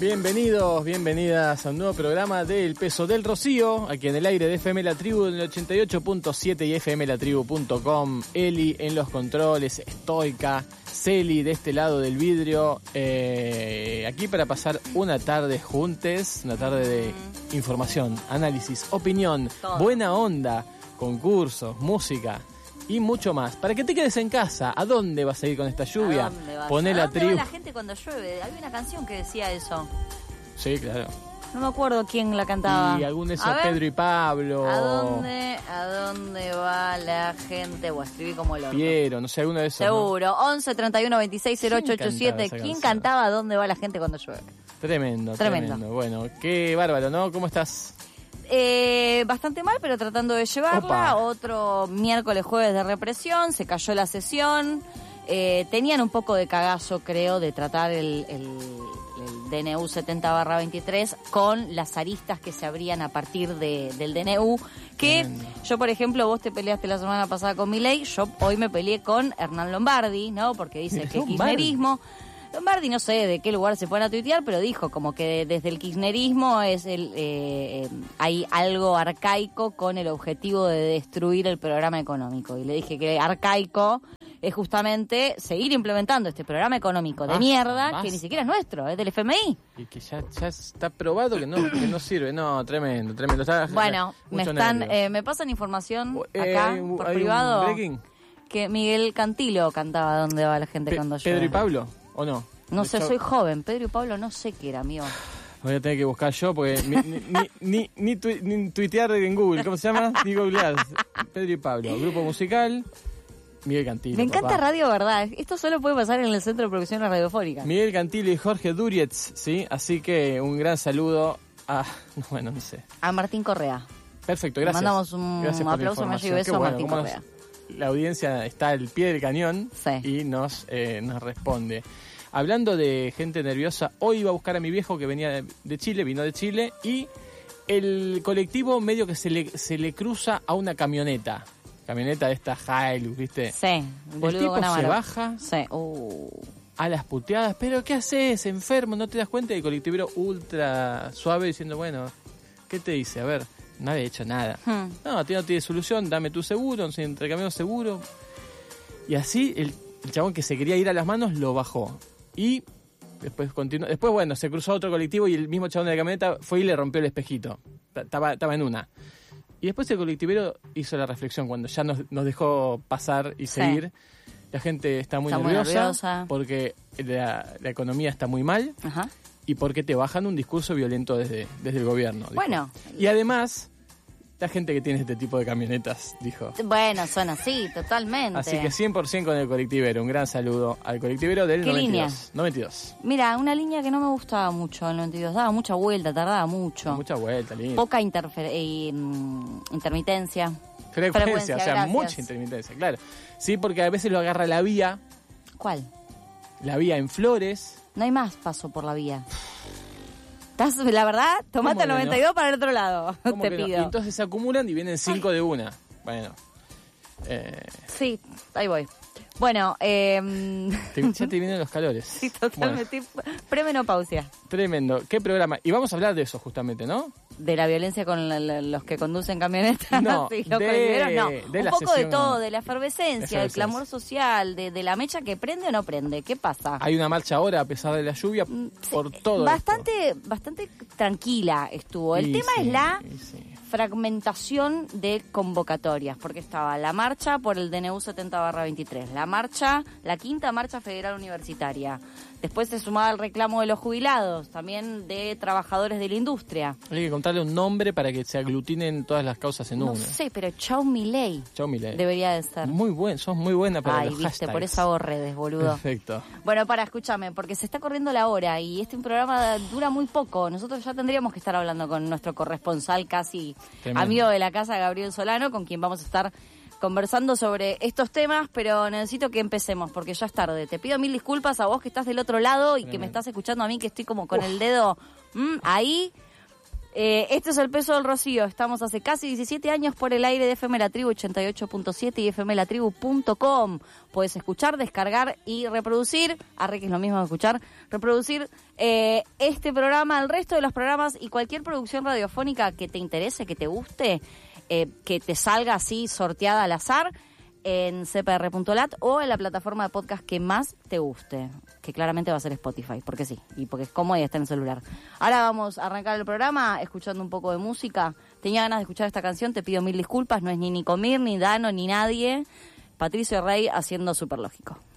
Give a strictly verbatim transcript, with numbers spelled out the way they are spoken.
Bienvenidos, bienvenidas a un nuevo programa de El Peso del Rocío, aquí en el aire de F M La Tribu en el ochenta y ocho punto siete y f m la tribu punto com. Eli en los controles, Stoica, Celi de este lado del vidrio, eh, aquí para pasar una tarde juntes, una tarde de información, análisis, opinión, Todo. buena onda, concursos, música y mucho más. Para que te quedes en casa, ¿a dónde vas a ir con esta lluvia? Poné la tribu. ¿A dónde va la gente cuando llueve? Había una canción que decía eso. Sí, claro. No me acuerdo quién la cantaba. Y algún de esos, Pedro y Pablo. ¿A dónde, ¿A dónde va la gente? O escribí como el otro. Piero, no sé, alguno de esos. Seguro. ¿No? once, treinta y uno, veintiséis, cero ocho ochenta y siete. ¿Quién canción? cantaba ¿A dónde va la gente cuando llueve? Tremendo, tremendo. tremendo. Bueno, qué bárbaro, ¿no? ¿Cómo estás? Eh, bastante mal, pero tratando de llevarla. Opa. Otro miércoles, jueves de represión. Se cayó la sesión. Eh, tenían un poco de cagazo, creo, de tratar el... el el D N U setenta barra veintitrés con las aristas que se abrían a partir de, del D N U, que Bien. yo, por ejemplo, vos te peleaste la semana pasada con Milei, yo hoy me peleé con Hernán Lombardi, ¿no? Porque dice que el kirchnerismo... Lombardi no sé de qué lugar se pueden a tuitear, pero dijo como que desde el kirchnerismo es el eh, eh, hay algo arcaico con el objetivo de destruir el programa económico. Y le dije que arcaico es justamente seguir implementando este programa económico de basta, mierda basta. que ni siquiera es nuestro, es del F M I. Y que ya, ya está probado que no que no sirve. No, tremendo, tremendo. Está, bueno, me están eh, me pasan información acá eh, por privado que Miguel Cantilo cantaba ¿Dónde va la gente Pe- cuando llueve? Pedro y Pablo. ¿O no? No sé, soy joven. Pedro y Pablo no sé qué era, amigo. Voy a tener que buscar yo porque ni, ni, ni, ni, tu, ni tuitear en Google. ¿Cómo se llama? Ni googlear. Pedro y Pablo. Grupo musical. Miguel Cantilo. Me encanta papá. Radio Verdad. Esto solo puede pasar en el Centro de Producción Radiofónica. Miguel Cantilo y Jorge Durietz, ¿sí? Así que un gran saludo a... Bueno, no sé. A Martín Correa. Perfecto, gracias. Le mandamos un gracias aplauso, me llevo beso a Martín bueno, Correa. Nos, la audiencia está al pie del cañón sí. y nos, eh, nos responde. Hablando de gente nerviosa, hoy iba a buscar a mi viejo que venía de Chile, vino de Chile, y el colectivo medio que se le, se le cruza a una camioneta. Camioneta de esta Hilux, ¿viste? Sí. El tipo se baja sí. uh. a las puteadas. ¿Pero qué haces, enfermo? ¿No te das cuenta? Y el colectivero ultra suave diciendo, bueno, ¿qué te dice? A ver, no había hecho nada. Hmm. No, a ti no tiene solución, dame tu seguro, nos intercambiamos seguro. Y así el, el chabón que se quería ir a las manos lo bajó. Y después continuó. Después, bueno, se cruzó otro colectivo y el mismo chabón de la camioneta fue y le rompió el espejito. Estaba, estaba en una. Y después el colectivero hizo la reflexión cuando ya nos, nos dejó pasar y seguir. Sí. La gente está muy, está nerviosa, muy nerviosa porque la, la economía está muy mal. Ajá. Y porque te bajan un discurso violento desde, desde el gobierno. Dijo. Bueno. Y además... La gente que tiene este tipo de camionetas, dijo. Bueno, son así, totalmente. Así que cien por ciento con el colectivero. Un gran saludo al colectivero del ¿Qué noventa y dos. Línea? noventa y dos. Mira, una línea que no me gustaba mucho el noventa y dos. Daba mucha vuelta, tardaba mucho. Mucha vuelta, línea. Poca interfer- eh, intermitencia. Frecuencia, Frecuencia, o sea, gracias. mucha intermitencia, claro. Sí, porque a veces lo agarra la vía. ¿Cuál? La vía en Flores. No hay más paso por la vía. ¿Estás, la verdad? Tomate el noventa y dos no? Para el otro lado, te pido. No? Y entonces se acumulan y vienen cinco de una. Bueno. Eh... Sí, ahí voy. Bueno, eh... te, ya te vienen los calores. Sí, totalmente. Bueno. Premenopausia. Tremendo. ¿Qué programa? Y vamos a hablar de eso justamente, ¿no? De la violencia con la, la, los que conducen camionetas. No, sí, los de, no. de un la poco sesión, de todo, de la efervescencia, efervescencia. del clamor social, de, de la mecha que prende o no prende. ¿Qué pasa? Hay una marcha ahora, a pesar de la lluvia, sí, por todo bastante, esto. Bastante tranquila estuvo. El y tema sí, es la... Sí. fragmentación de convocatorias, porque estaba la marcha por el D N U setenta barra veintitrés, la marcha, la quinta marcha federal universitaria, después se sumaba el reclamo de los jubilados, también de trabajadores de la industria. Hay que contarle un nombre para que se aglutinen todas las causas en no una. No sé, pero Chau Milei. Chau Milei. Debería de ser. Muy buen, sos muy buena para Ay, los viste, hashtags. Por eso hago redes, boludo. Perfecto. Bueno, para, escúchame, porque se está corriendo la hora y este programa dura muy poco. Nosotros ya tendríamos que estar hablando con nuestro corresponsal casi Tremendo. amigo de la casa, Gabriel Solano, con quien vamos a estar conversando sobre estos temas, pero necesito que empecemos porque ya es tarde. Te pido mil disculpas a vos que estás del otro lado y Tremendo. que me estás escuchando a mí que estoy como con Uf. el dedo mmm, ahí. Eh, este es El Peso del Rocío. Estamos hace casi diecisiete años por el aire de F M La Tribu ochenta y ocho punto siete y f m la tribu punto com. Puedes escuchar, descargar y reproducir, arre que es lo mismo que escuchar, reproducir eh, este programa, el resto de los programas y cualquier producción radiofónica que te interese, que te guste, eh, que te salga así sorteada al azar, en c p r punto lat o en la plataforma de podcast que más te guste, que claramente va a ser Spotify, porque sí, y porque es cómodo y está en el celular. Ahora vamos a arrancar el programa escuchando un poco de música. Tenía ganas de escuchar esta canción, te pido mil disculpas, no es ni Nicomir, ni Dano, ni nadie. Patricio Rey haciendo Superlógico.